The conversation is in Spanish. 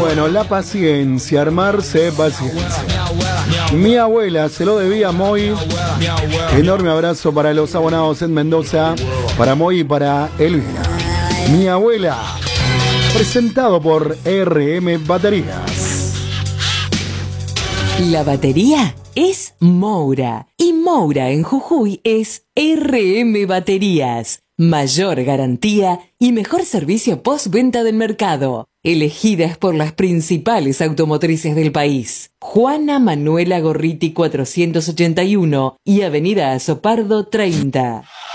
Bueno, la paciencia, armarse paciencia. Mi abuela se lo debía a Moy. Enorme abrazo para los abonados en Mendoza, para Moy y para Elvira. Mi abuela, presentado por RM Baterías. La batería es Moura y Moura en Jujuy es RM Baterías. Mayor garantía y mejor servicio postventa del mercado. Elegidas por las principales automotrices del país. Juana Manuela Gorriti 481 y Avenida Azopardo 30.